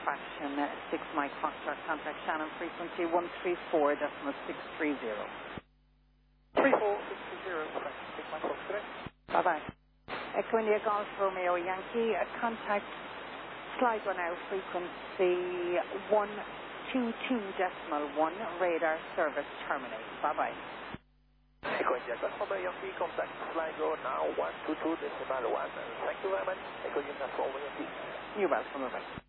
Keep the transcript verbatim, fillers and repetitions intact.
fraction, uh, six Mike Foxtrot, contact Shannon frequency one three four decimal six three zero. three four six three zero, six Mike Foxtrot. Bye-bye. Echo India Golf Romeo Yankee, uh, contact Sligo now, frequency one two two decimal one, radar service terminated. Bye-bye. Echo India Golf Romeo Yankee, contact Sligo now, one two two decimal one. Thank you very much. Echo India Golf Romeo Yankee. You're welcome. Bye-bye.